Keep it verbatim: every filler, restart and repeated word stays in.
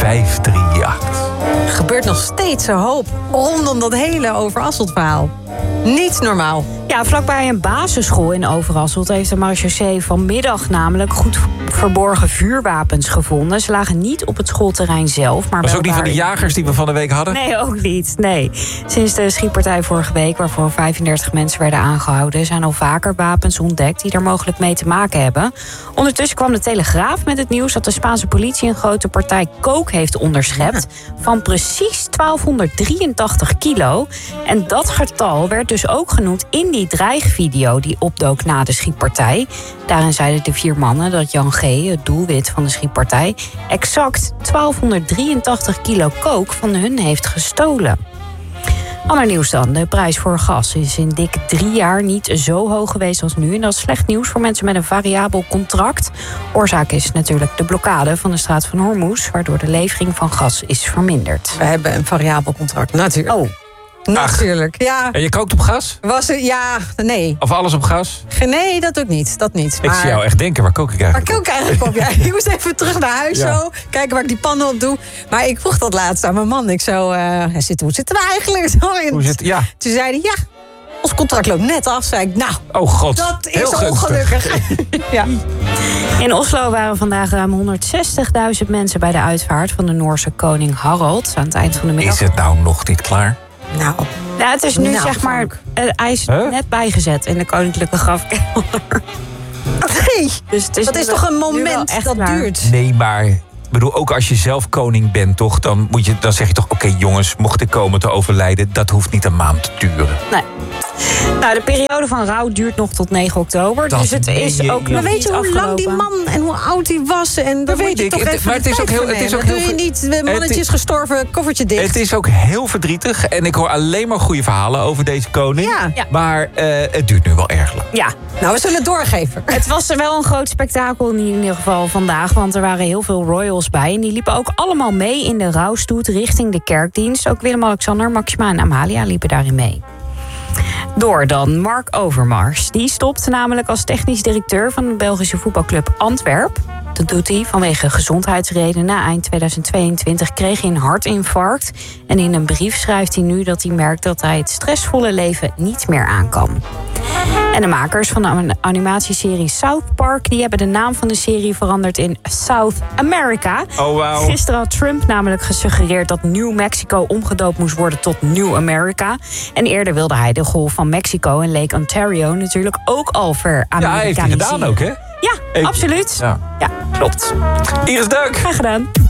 vijf drie acht. Er gebeurt nog steeds een hoop rondom dat hele Overasselt verhaal. Niet normaal. Ja, vlakbij een basisschool in Overasselt heeft de marechaussee vanmiddag namelijk goed verborgen vuurwapens gevonden. Ze lagen niet op het schoolterrein zelf, maar was wel ook niet van daar. de jagers die we van de week hadden? Nee, ook niet. Nee. Sinds de schietpartij vorige week, waarvoor vijfendertig mensen werden aangehouden, zijn al vaker wapens ontdekt die er mogelijk mee te maken hebben. Ondertussen kwam de Telegraaf met het nieuws dat de Spaanse politie een grote partij coke heeft onderschept van precies twaalfhonderddrieëntachtig kilo. En dat getal werd dus ook genoemd in die dreigvideo die opdook na de schietpartij. Daarin zeiden de vier mannen dat Jan G., het doelwit van de schietpartij, exact twaalfhonderddrieëntachtig kilo coke van hun heeft gestolen. Ander nieuws dan. De prijs voor gas is in dik drie jaar niet zo hoog geweest als nu. En dat is slecht nieuws voor mensen met een variabel contract. Oorzaak is natuurlijk de blokkade van de straat van Hormuz, waardoor de levering van gas is verminderd. We hebben een variabel contract, natuurlijk. Oh. Natuurlijk, ja. En je kookt op gas? Was het, ja, nee. Of alles op gas? Nee, dat ook niet. Dat niet. Ik maar... zie jou echt denken, waar kook ik eigenlijk Waar kook ik eigenlijk op? Ja, ik moest even terug naar huis Ja. zo. Kijken waar ik die pannen op doe. Maar ik vroeg dat laatst aan mijn man. Ik zo, uh, hij zit, hoe zitten we eigenlijk? Zo in... Hoe zit, ja. Toen zei hij, ja, ons contract loopt net af. Zei ik, nou, Oh god, dat is heel ongelukkig. gunstig. Ja. In Oslo waren vandaag ruim honderdzestigduizend mensen bij de uitvaart van de Noorse koning Harald aan het eind van de middag. Is het nou nog niet klaar? Nou, Ja, het is nu Nou, zeg maar, uh, hij is Huh? net bijgezet in de koninklijke grafkelder. nee. Dus het is Dat nu is wel- toch een nu wel moment echt dat klaar. duurt. Nee, maar ik bedoel, ook als je zelf koning bent, toch, dan, moet je, dan zeg je toch, oké jongens, mocht ik komen te overlijden, dat hoeft niet een maand te duren. Nee. Nou, de periode van rouw duurt nog tot negen oktober. Dat dus het is meen je ook niet. nog Maar weet je niet hoe lang die afgelopen. man en hoe oud hij was? En Dat dan weet moet je ik. toch Het- even maar het is de ook tijd heel- het is voor ook nemen. heel Doe je ver- niet, de mannetjes is- gestorven, koffertje dicht. Het is ook heel verdrietig en ik hoor alleen maar goede verhalen over deze koning. Ja. Ja. Maar eh, het duurt nu wel erg lang. Ja, Nou, we zullen het doorgeven. het was wel een groot spektakel in ieder geval vandaag. Want er waren heel veel royals bij. En die liepen ook allemaal mee in de rouwstoet richting de kerkdienst. Ook Willem-Alexander, Maxima en Amalia liepen daarin mee. Door dan Mark Overmars. Die stopt namelijk als technisch directeur van de Belgische voetbalclub Antwerp. Dat doet hij vanwege gezondheidsredenen. Na eind tweeduizend tweeëntwintig kreeg hij een hartinfarct. En in een brief schrijft hij nu dat hij merkt dat hij het stressvolle leven niet meer aan kan. En de makers van de animatieserie South Park, die hebben de naam van de serie veranderd in South America. Oh, wauw. Gisteren had Trump namelijk gesuggereerd dat New Mexico omgedoopt moest worden tot New America. En eerder wilde hij de golf van Mexico en Lake Ontario natuurlijk ook al Ja, heeft hij ver-Amerikaniseren. gedaan ook, hè? Ja, Ik- absoluut. Ja. Ja, klopt. Iris, dank. Graag gedaan.